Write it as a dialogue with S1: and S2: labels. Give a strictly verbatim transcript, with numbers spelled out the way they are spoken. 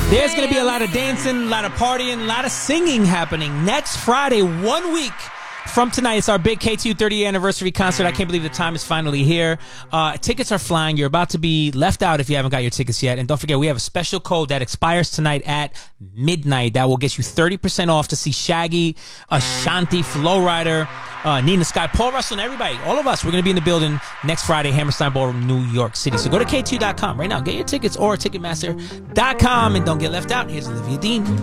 S1: There's going to be a lot of dancing, a lot of partying, a lot of singing happening next Friday, one week from tonight. It's our big K T U thirtieth anniversary concert. I can't believe the time is finally here. Uh, tickets are flying. You're about to be left out if you haven't got your tickets yet. And don't forget, we have a special code that expires tonight at midnight that will get you thirty percent off to see Shaggy, Ashanti, Flowrider, uh, Nina Sky, Paul Russell, and everybody. All of us. We're going to be in the building next Friday, Hammerstein Ballroom, New York City. So go to K T U dot com right now. Get your tickets or Ticketmaster dot com and don't get left out. Here's Olivia Dean.